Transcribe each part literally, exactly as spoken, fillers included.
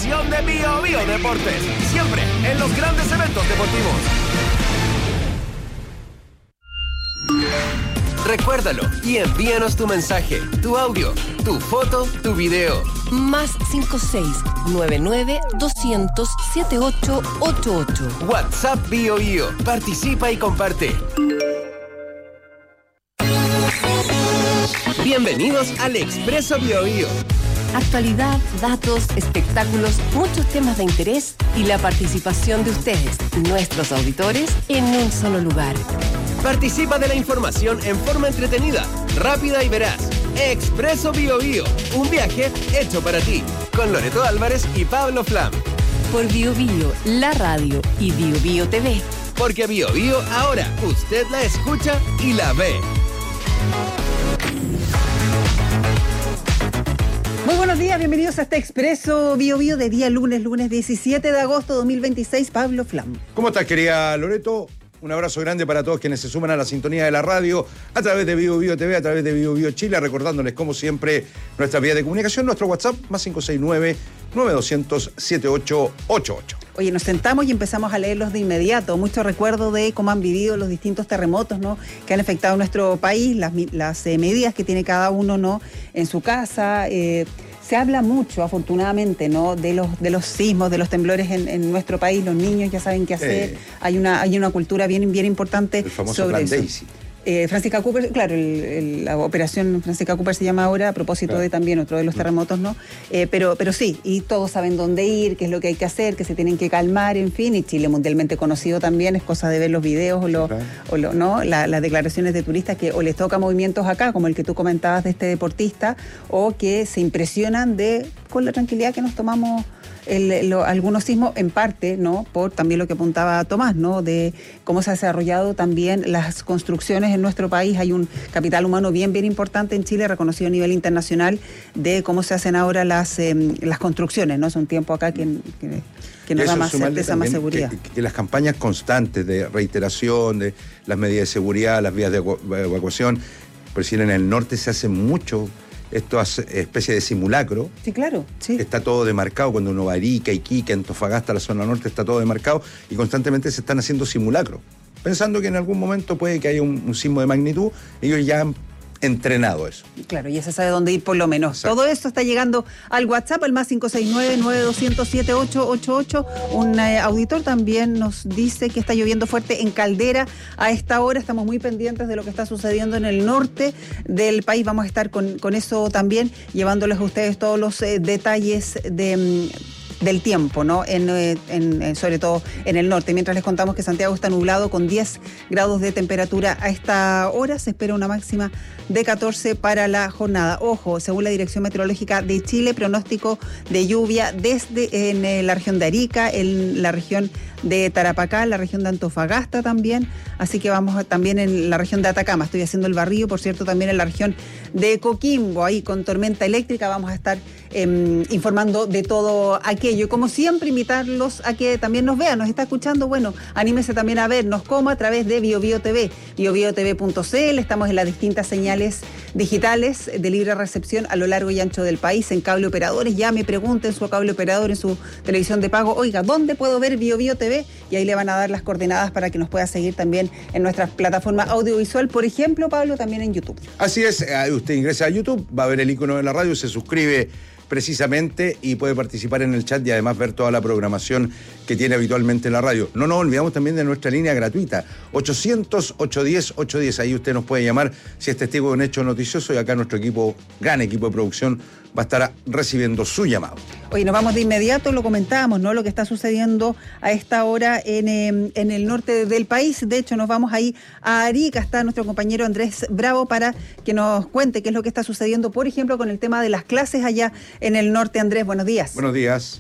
pasión de Bio Bio Deportes, siempre en los grandes eventos deportivos. Recuérdalo y envíanos tu mensaje, tu audio, tu foto, tu video. Más cinco seis nueve nueve dos cero cero siete ocho ocho ocho. WhatsApp Bio Bio. Participa y comparte. Bienvenidos al Expreso Bio Bio. Actualidad, datos, espectáculos, muchos temas de interés y la participación de ustedes, nuestros auditores, en un solo lugar. Participa de la información en forma entretenida, rápida y veraz. Expreso Bio Bio, un viaje hecho para ti, con Loreto Álvarez y Pablo Flam. Por Bio Bio, la radio y Bio Bio T V. Porque Bio Bio ahora usted la escucha y la ve. Muy buenos días, bienvenidos a este Expreso Bio Bio de día lunes, lunes diecisiete de agosto de dos mil veintiséis. Pablo Flam. ¿Cómo estás, querida Loreto? Un abrazo grande para todos quienes se suman a la sintonía de la radio a través de Bio Bio T V, a través de Bio Bio Chile, recordándoles como siempre nuestra vía de comunicación, nuestro WhatsApp más cinco seis nueve nueve dos cero cero siete ocho ocho ocho. Oye, nos sentamos y empezamos a leerlos de inmediato. Mucho recuerdo de cómo han vivido los distintos terremotos, ¿no?, que han afectado nuestro país, las, las eh, medidas que tiene cada uno, ¿no?, en su casa. Eh, se habla mucho, afortunadamente, ¿no?, de los de los sismos, de los temblores en, en nuestro país. Los niños ya saben qué hacer. Eh, hay una hay una cultura bien bien importante el famoso sobre Plan eso. Daisy. Eh, Francisca Cooper, claro, el, el, la operación Francisca Cooper se llama ahora, a propósito claro. de también otro de los terremotos, ¿no? Eh, pero, pero sí, y todos saben dónde ir, qué es lo que hay que hacer, que se tienen que calmar, en fin, y Chile mundialmente conocido también, es cosa de ver los videos o, lo, claro. o lo, ¿no? La, las declaraciones de turistas que o les toca movimientos acá, como el que tú comentabas de este deportista, o que se impresionan de con la tranquilidad que nos tomamos El, lo, algunos sismos, en parte, ¿no?, por también lo que apuntaba Tomás, ¿no?, de cómo se ha desarrollado también las construcciones en nuestro país. Hay un capital humano bien, bien importante en Chile, reconocido a nivel internacional, de cómo se hacen ahora las, eh, las construcciones, ¿no? Es un tiempo acá que, que, que nos da más certeza, más seguridad. Que, que las campañas constantes de reiteración, de las medidas de seguridad, las vías de evacuación, por decir, en el norte se hace mucho. Esto es especie de simulacro. Sí, claro. Sí. Está todo demarcado. Cuando uno va a Arica, Iquique, Antofagasta, la zona norte, está todo demarcado y constantemente se están haciendo simulacros. Pensando que en algún momento puede que haya un, un sismo de magnitud, ellos ya han entrenado eso. Claro, ya se sabe dónde ir por lo menos. Exacto. Todo esto está llegando al WhatsApp, al más cinco seis nueve nueve dos cero cero siete ocho ocho ocho. Un eh, auditor también nos dice que está lloviendo fuerte en Caldera a esta hora. Estamos muy pendientes de lo que está sucediendo en el norte del país. Vamos a estar con, con eso también, llevándoles a ustedes todos los eh, detalles de... Mm, del tiempo, ¿no? En, en, en, sobre todo en el norte. Mientras les contamos que Santiago está nublado con diez grados de temperatura a esta hora. Se espera una máxima de catorce para la jornada. Ojo, según la Dirección Meteorológica de Chile, pronóstico de lluvia desde en la región de Arica, en la región de Tarapacá, la región de Antofagasta también, así que vamos a, también en la región de Atacama, estoy haciendo el barrio, por cierto, también en la región de Coquimbo, ahí con tormenta eléctrica, vamos a estar eh, informando de todo aquello. Como siempre, invitarlos a que también nos vean, nos está escuchando, bueno, anímese también a vernos, como a través de Bio Bio T V, bio bio t v punto c l, estamos en las distintas señales digitales de libre recepción a lo largo y ancho del país, en cable operadores, ya me pregunten su cable operador en su televisión de pago, oiga, ¿dónde puedo ver Bio Bio T V? Y ahí le van a dar las coordenadas para que nos pueda seguir también en nuestra plataforma audiovisual, por ejemplo, Pablo, también en YouTube. Así es, usted ingresa a YouTube, va a ver el icono de la radio, se suscribe precisamente y puede participar en el chat y además ver toda la programación que tiene habitualmente la radio. No nos olvidamos también de nuestra línea gratuita, ochocientos, ochocientos diez, ochocientos diez. Ahí usted nos puede llamar si es testigo de un hecho noticioso y acá nuestro equipo, gran equipo de producción, va a estar recibiendo su llamado. Oye, nos vamos de inmediato, lo comentábamos, ¿no?, lo que está sucediendo a esta hora en, eh, en el norte del país. De hecho, nos vamos ahí a Arica, está nuestro compañero Andrés Bravo para que nos cuente qué es lo que está sucediendo, por ejemplo, con el tema de las clases allá en el norte. Andrés, buenos días. Buenos días.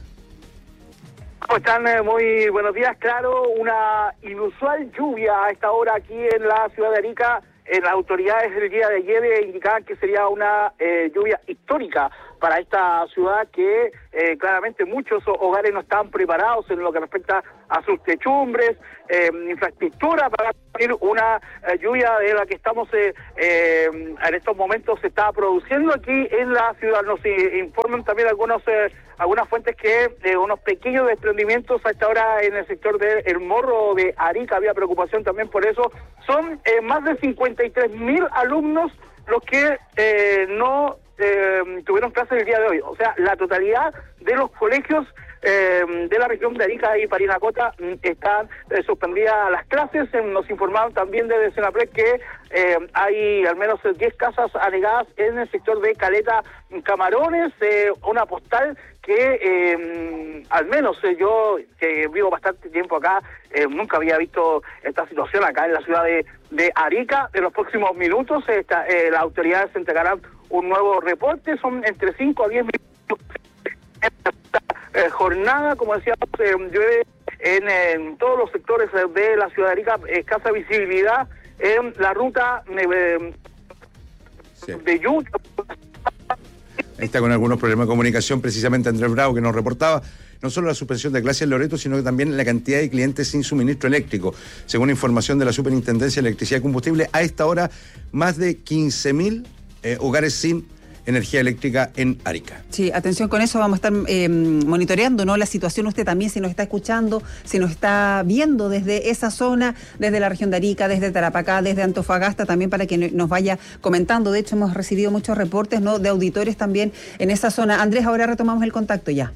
¿Cómo están? Muy buenos días. Claro, una inusual lluvia a esta hora aquí en la ciudad de Arica. En las autoridades el día de ayer indicaban que sería una eh, lluvia histórica para esta ciudad que eh, claramente muchos hogares no están preparados en lo que respecta a sus techumbres, eh, infraestructura para recibir una eh, lluvia de la que estamos eh, eh, en estos momentos se está produciendo aquí en la ciudad. Nos eh, informan también algunos eh, algunas fuentes que eh, unos pequeños desprendimientos a esta hora en el sector del Morro de Arica, había preocupación también por eso. Son eh, más de cincuenta y tres mil alumnos los que eh, no eh, tuvieron clases el día de hoy. O sea, la totalidad de los colegios eh, de la región de Arica y Parinacota están eh, suspendidas las clases. Eh, nos informaron también desde Senapred que eh, hay al menos diez casas anegadas en el sector de Caleta Camarones, eh, una postal que eh, al menos eh, yo, que vivo bastante tiempo acá, eh, nunca había visto esta situación acá en la ciudad de, de Arica. En los próximos minutos esta, eh, las autoridades entregarán un nuevo reporte, son entre cinco a diez minutos en esta eh, jornada. Como decíamos, eh, llueve en, en todos los sectores de la ciudad de Arica, escasa visibilidad en la ruta eh, sí. de Yuta. Está con algunos problemas de comunicación, precisamente Andrés Bravo, que nos reportaba no solo la suspensión de clases en Loreto, sino que también la cantidad de clientes sin suministro eléctrico. Según información de la Superintendencia de Electricidad y Combustible, a esta hora más de quince mil eh, hogares sin energía eléctrica en Arica. Sí, atención con eso, vamos a estar eh, monitoreando, ¿no?, la situación. Usted también, si nos está escuchando, si nos está viendo desde esa zona, desde la región de Arica, desde Tarapacá, desde Antofagasta, también para que nos vaya comentando. De hecho, hemos recibido muchos reportes, ¿no?, de auditores también en esa zona. Andrés, ahora retomamos el contacto ya.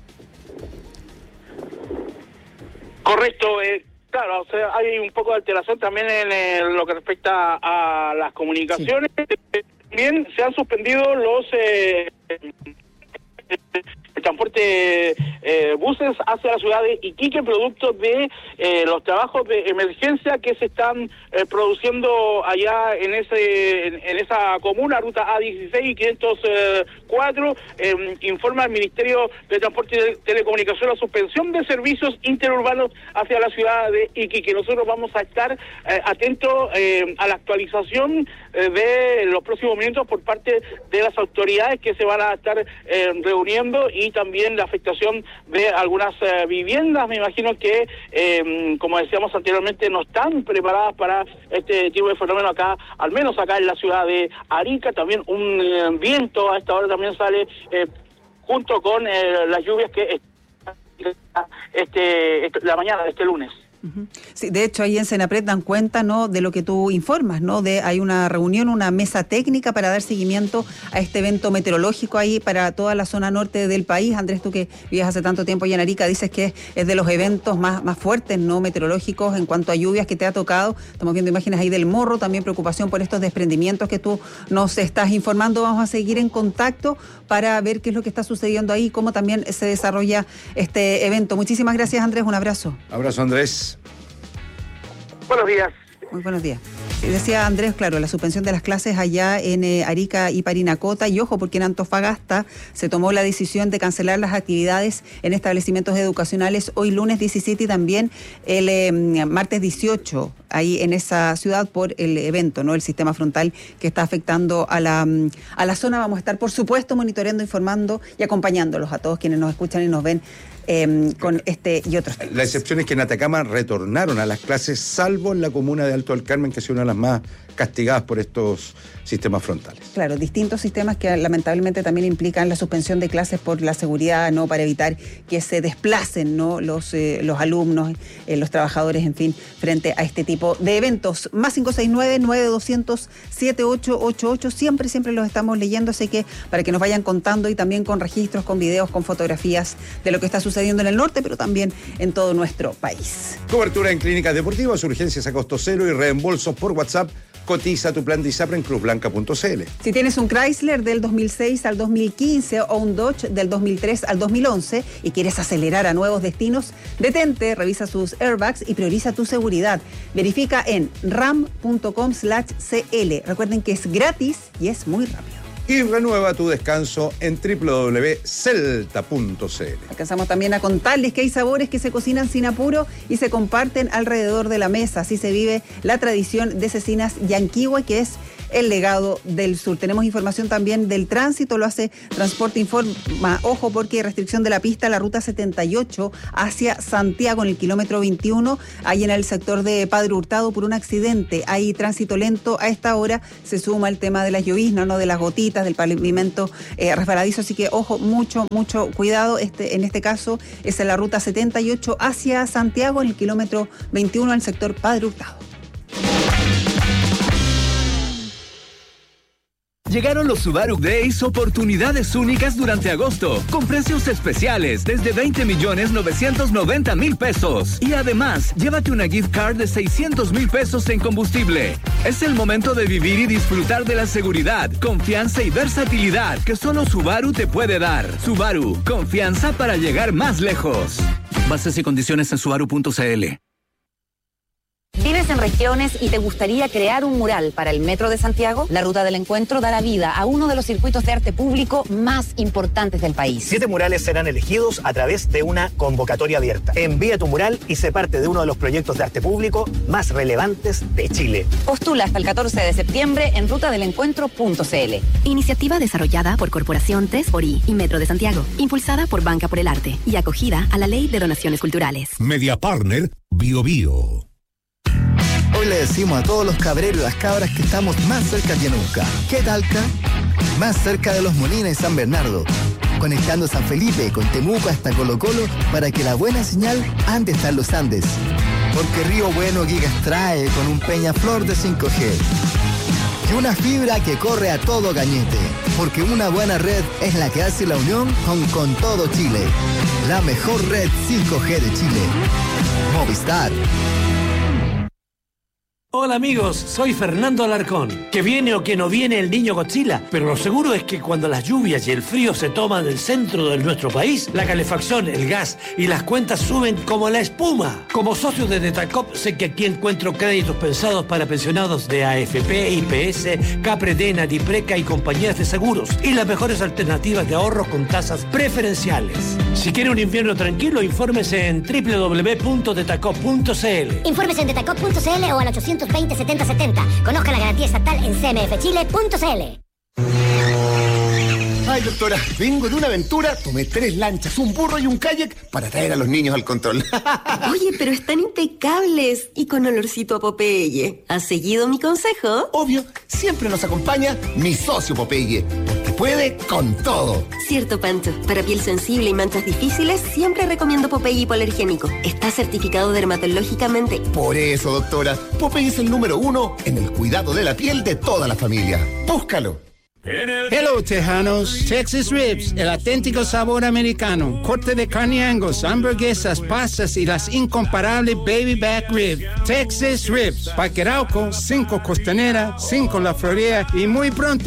Correcto, eh, claro, o sea, hay un poco de alteración también en, en lo que respecta a las comunicaciones. Sí. También se han suspendido los eh, el transporte eh, buses hacia la ciudad de Iquique, producto de eh, los trabajos de emergencia que se están eh, produciendo allá en ese en, en esa comuna, ruta A dieciséis y quinientos cuatro. Eh, informa el Ministerio de Transporte y de Telecomunicación la suspensión de servicios interurbanos hacia la ciudad de Iquique. Nosotros vamos a estar eh, atentos eh, a la actualización eh, de los próximos minutos por parte de las autoridades que se van a estar eh, reuniendo, y también la afectación de algunas eh, viviendas. Me imagino que, eh, como decíamos anteriormente, no están preparadas para este tipo de fenómeno acá, al menos acá en la ciudad de Arica. También un eh, viento a esta hora también sale eh, junto con eh, las lluvias que este, este la mañana de este lunes. Sí, de hecho ahí en Senapred dan cuenta, ¿no?, de lo que tú informas, ¿no? De hay una reunión, una mesa técnica para dar seguimiento a este evento meteorológico ahí para toda la zona norte del país. Andrés, tú que vives hace tanto tiempo allá en Arica, dices que es de los eventos más, más fuertes, ¿no?, meteorológicos en cuanto a lluvias que te ha tocado. Estamos viendo imágenes ahí del Morro, también preocupación por estos desprendimientos que tú nos estás informando. Vamos a seguir en contacto para ver qué es lo que está sucediendo ahí y cómo también se desarrolla este evento. Muchísimas gracias, Andrés, un abrazo. Abrazo, Andrés. Buenos días. Muy buenos días. Decía Andrés, claro, la suspensión de las clases allá en eh, Arica y Parinacota, y ojo, porque en Antofagasta se tomó la decisión de cancelar las actividades en establecimientos educacionales hoy lunes diecisiete y también el eh, martes dieciocho, ahí en esa ciudad por el evento, ¿no?, el sistema frontal que está afectando a la, a la zona. Vamos a estar, por supuesto, monitoreando, informando y acompañándolos a todos quienes nos escuchan y nos ven Eh, con este y otros temas. La excepción es que en Atacama retornaron a las clases, salvo en la comuna de Alto del Carmen, que es una de las más castigadas por estos sistemas frontales. Claro, distintos sistemas que lamentablemente también implican la suspensión de clases por la seguridad, ¿no?, para evitar que se desplacen, ¿no?, los, eh, los alumnos, eh, los trabajadores, en fin, frente a este tipo de eventos. Más cinco seis nueve, nueve dos cero cero, siete ocho ocho ocho, siempre, siempre los estamos leyendo, así que para que nos vayan contando, y también con registros, con videos, con fotografías de lo que está sucediendo en el norte, pero también en todo nuestro país. Cobertura en clínicas deportivas, urgencias a costo cero y reembolsos por WhatsApp. Cotiza tu plan de ISAPRE en cruz blanca punto c l. Si tienes un Chrysler del dos mil seis al dos mil quince o un Dodge del dos mil tres al dos mil once y quieres acelerar a nuevos destinos, detente, revisa sus airbags y prioriza tu seguridad. Verifica en ram punto com slash c l. Recuerden que es gratis y es muy rápido. Y renueva tu descanso en doble u doble u doble punto celta punto c l. Alcanzamos también a contarles que hay sabores que se cocinan sin apuro y se comparten alrededor de la mesa. Así se vive la tradición de Cecinas Yanquihue, que es el Legado del Sur. Tenemos información también del tránsito, lo hace Transporte Informa. Ojo, porque hay restricción de la pista, la ruta setenta y ocho hacia Santiago en el kilómetro veintiuno, ahí en el sector de Padre Hurtado por un accidente. Hay tránsito lento a esta hora, se suma el tema de las lloviznas, ¿no? De las gotitas, del pavimento eh, resbaladizo, así que ojo, mucho, mucho cuidado. Este, en este caso es en la ruta setenta y ocho hacia Santiago en el kilómetro veintiuno al sector Padre Hurtado. Llegaron los Subaru Days, oportunidades únicas durante agosto, con precios especiales desde veinte millones novecientos noventa mil pesos. Y además, llévate una gift card de seiscientos mil pesos en combustible. Es el momento de vivir y disfrutar de la seguridad, confianza y versatilidad que solo Subaru te puede dar. Subaru, confianza para llegar más lejos. Bases y condiciones en subaru punto c l. ¿Vives en regiones y te gustaría crear un mural para el Metro de Santiago? La Ruta del Encuentro dará vida a uno de los circuitos de arte público más importantes del país. Siete murales serán elegidos a través de una convocatoria abierta. Envía tu mural y sé parte de uno de los proyectos de arte público más relevantes de Chile. Postula hasta el catorce de septiembre en ruta del encuentro punto c l. Iniciativa desarrollada por Corporación tres por I y Metro de Santiago, impulsada por Banca por el Arte y acogida a la Ley de Donaciones Culturales. Media Partner Bio Bio. Hoy le decimos a todos los cabreros y las cabras que estamos más cerca que nunca. ¿Qué Talca? Más cerca de Los Molinos y San Bernardo. Conectando San Felipe con Temuco hasta Colo Colo para que la buena señal ande hasta los Andes. Porque Río Bueno Gigas trae con un Peñaflor de cinco G. Y una fibra que corre a todo cañete. Porque una buena red es la que hace la unión con, con todo Chile. La mejor red cinco G de Chile. Movistar. Hola amigos, soy Fernando Alarcón. Que viene o que no viene el niño Godzilla, pero lo seguro es que cuando las lluvias y el frío se toman el centro de nuestro país, la calefacción, el gas y las cuentas suben como la espuma. Como socio de Detacop sé que aquí encuentro créditos pensados para pensionados de A F P, I P S, Capredena, Dipreca y compañías de seguros y las mejores alternativas de ahorro con tasas preferenciales. Si quiere un invierno tranquilo, infórmese en doble u doble u doble u punto detacop punto c l. Infórmese en detacop punto c l o al ochocientos veinte setenta setenta. Conozca la garantía estatal en c m f chile punto c l. Ay, doctora, vengo de una aventura, tomé tres lanchas, un burro y un kayak para traer a los niños al control. Oye, pero están impecables y con olorcito a Popeye. ¿Has seguido mi consejo? Obvio, siempre nos acompaña mi socio Popeye, porque puede con todo. Cierto, Pancho. Para piel sensible y manchas difíciles, siempre recomiendo Popeye hipoalergénico. Está certificado dermatológicamente. Por eso, doctora, Popeye es el número uno en el cuidado de la piel de toda la familia. Búscalo. Hello, tejanos. Texas Ribs, el auténtico sabor americano. Corte de carne Angus, hamburguesas, pastas y las incomparables Baby Back Rib. Texas Ribs, Parque Arauco, cinco Costanera, cinco La Florida y muy pronto